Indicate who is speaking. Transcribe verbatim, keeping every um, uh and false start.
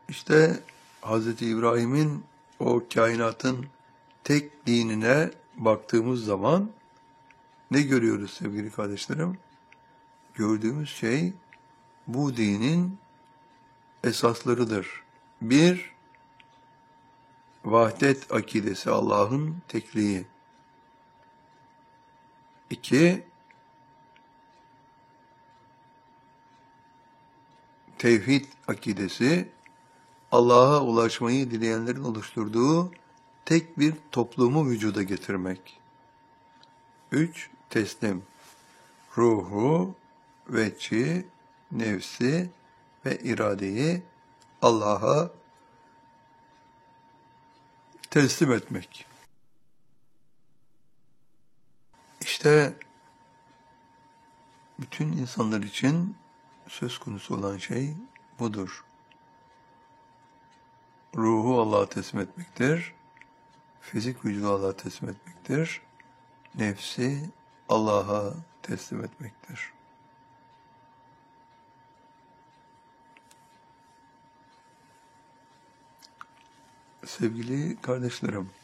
Speaker 1: İşte Hazreti İbrahim'in o kainatın tek dinine baktığımız zaman ne görüyoruz sevgili kardeşlerim? Gördüğümüz şey bu dinin esaslarıdır. Bir, vahdet akidesi, Allah'ın tekliği. İki, tevhid akidesi, Allah'a ulaşmayı dileyenlerin oluşturduğu tek bir toplumu vücuda getirmek. Üç, teslim. Ruhu, veçi, nefsi ve iradeyi Allah'a teslim etmek. İşte bütün insanlar için söz konusu olan şey budur. Ruhu Allah'a teslim etmektir. Fizik vücudu Allah'a teslim etmektir. Nefsi Allah'a teslim etmektir. Sevgili kardeşlerim,